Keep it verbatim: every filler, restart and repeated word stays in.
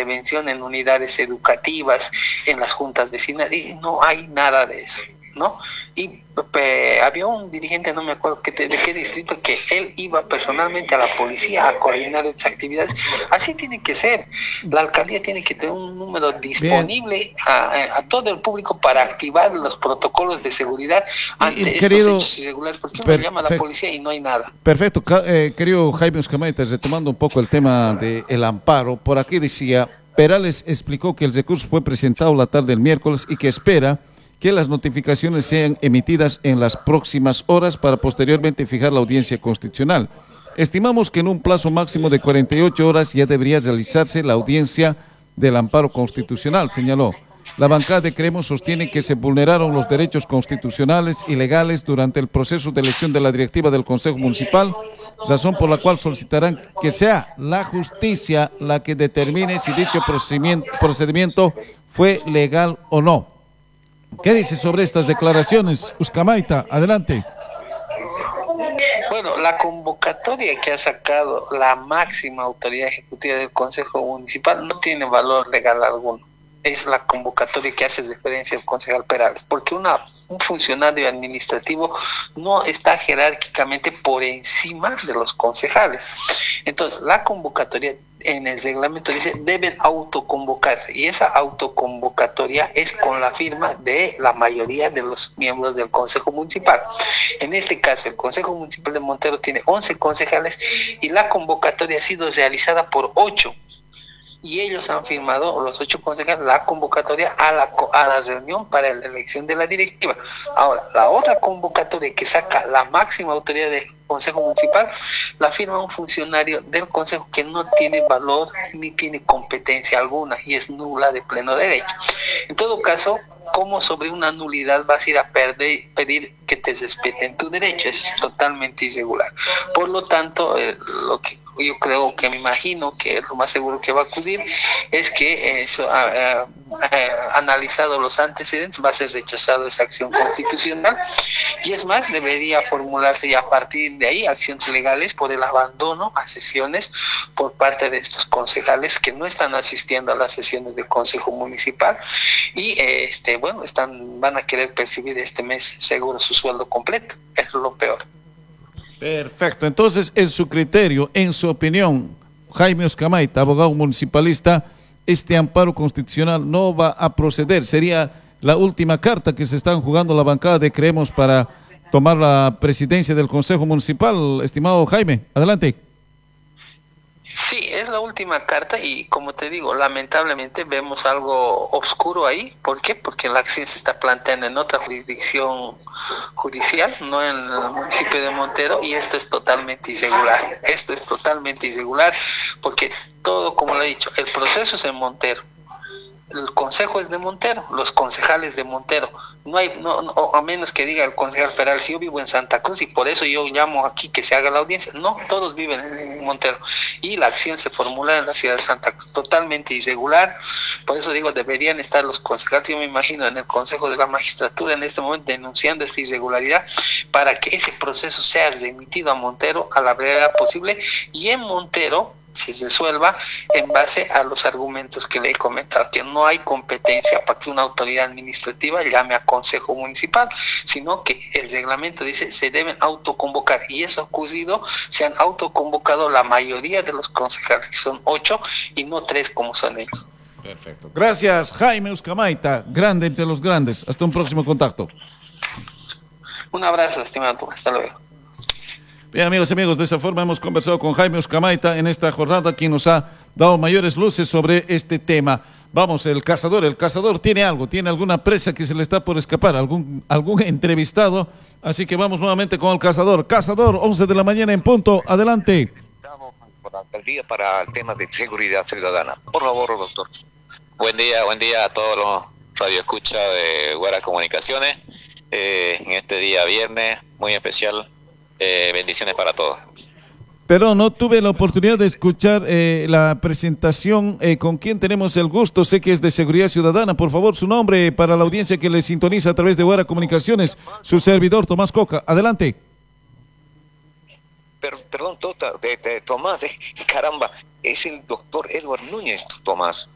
prevención en unidades educativas, en las juntas vecinales, y no hay nada de eso, ¿no? Y eh, había un dirigente, no me acuerdo que, de, de qué distrito, que él iba personalmente a la policía a coordinar esas actividades. Así tiene que ser. La alcaldía tiene que tener un número disponible a, a todo el público para activar los protocolos de seguridad ante y, y, estos querido, hechos irregulares, porque uno llama a la policía y no hay nada. Perfecto, eh, querido Jaime Ucamaita, retomando un poco el tema del amparo, por aquí decía, Perales explicó que el recurso fue presentado la tarde del miércoles y que espera que las notificaciones sean emitidas en las próximas horas para posteriormente fijar la audiencia constitucional. Estimamos que en un plazo máximo de cuarenta y ocho horas ya debería realizarse la audiencia del amparo constitucional, señaló. La bancada de Creemos sostiene que se vulneraron los derechos constitucionales y legales durante el proceso de elección de la directiva del Consejo Municipal, razón por la cual solicitarán que sea la justicia la que determine si dicho procedimiento, procedimiento fue legal o no. ¿Qué dice sobre estas declaraciones, Ucamaita? Adelante. Bueno, la convocatoria que ha sacado la máxima autoridad ejecutiva del Consejo Municipal no tiene valor legal alguno. Es la convocatoria que hace referencia al concejal Perales, porque una, un funcionario administrativo no está jerárquicamente por encima de los concejales. Entonces, la convocatoria en el reglamento dice deben autoconvocarse, y esa autoconvocatoria es con la firma de la mayoría de los miembros del Consejo Municipal. En este caso, el Consejo Municipal de Montero tiene once concejales y la convocatoria ha sido realizada por ocho. Y ellos han firmado, los ocho concejales, la convocatoria a la, a la reunión para la elección de la directiva. Ahora, la otra convocatoria que saca la máxima autoridad del Consejo Municipal, la firma un funcionario del Consejo que no tiene valor ni tiene competencia alguna y es nula de pleno derecho. En todo caso, ¿cómo sobre una nulidad vas a ir a perder, pedir que te respeten tu derecho? Eso es totalmente irregular. Por lo tanto, eh, lo que yo creo que me imagino que lo más seguro que va a acudir es que eso, eh, eh, analizado los antecedentes, va a ser rechazado esa acción constitucional, y es más, debería formularse ya a partir de ahí acciones legales por el abandono a sesiones por parte de estos concejales que no están asistiendo a las sesiones del Consejo Municipal y eh, este bueno están van a querer percibir este mes seguro su sueldo completo. Eso es lo peor. Perfecto, entonces en su criterio, en su opinión, Jaime Ucamaita, abogado municipalista, este amparo constitucional no va a proceder. Sería la última carta que se están jugando la bancada de Creemos para tomar la presidencia del Consejo Municipal, estimado Jaime. Adelante. Sí, es la última carta y como te digo, lamentablemente vemos algo oscuro ahí. ¿Por qué? Porque la acción se está planteando en otra jurisdicción judicial, no en el municipio de Montero, y esto es totalmente irregular. Esto es totalmente irregular porque todo, como lo he dicho, el proceso es en Montero. El consejo es de Montero, los concejales de Montero. No hay, no, no, a menos que diga el concejal Perales, yo vivo en Santa Cruz y por eso yo llamo aquí que se haga la audiencia. No, todos viven en Montero. Y la acción se formula en la ciudad de Santa Cruz, totalmente irregular. Por eso digo, deberían estar los concejales, yo me imagino, en el Consejo de la Magistratura en este momento denunciando esta irregularidad para que ese proceso sea remitido a Montero a la brevedad posible y en Montero se resuelva en base a los argumentos que le he comentado, que no hay competencia para que una autoridad administrativa llame a Consejo Municipal, sino que el reglamento dice se deben autoconvocar, y eso ha ocurrido, se han autoconvocado la mayoría de los concejales, que son ocho y no tres como son ellos. Perfecto. Gracias, Jaime Ucamaita, grande entre los grandes. Hasta un próximo contacto. Un abrazo, estimado. Hasta luego. Bien, amigos y amigos, de esa forma hemos conversado con Jaime Ucamaita en esta jornada, quien nos ha dado mayores luces sobre este tema. Vamos, el cazador, el cazador tiene algo, tiene alguna presa que se le está por escapar, algún, algún entrevistado, así que vamos nuevamente con el cazador. Cazador, once de la mañana en punto, adelante. Estamos por la alcaldía para el tema de seguridad ciudadana. Por favor, doctor. Buen día, buen día a todos los radioescuchas de Guara Comunicaciones, eh, en este día viernes, muy especial. Eh, bendiciones para todos. Pero no tuve la oportunidad de escuchar eh, la presentación. Eh, ¿Con quién tenemos el gusto? Sé que es de Seguridad Ciudadana. Por favor, su nombre para la audiencia que le sintoniza a través de Guara Comunicaciones. Su servidor, Tomás Coca. Adelante. Per, perdón, tota, de, de Tomás, eh, caramba, es el doctor Edward Núñez, Tomás.